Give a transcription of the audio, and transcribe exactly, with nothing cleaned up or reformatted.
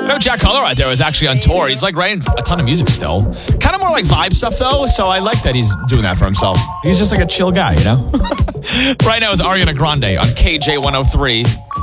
I know Jack Harlow out there is actually on tour. He's like writing a ton of music still. Kind of more like vibe stuff though, so I like that he's doing that for himself. He's just like a chill guy, you know? Right now is Ariana Grande on K J one oh three.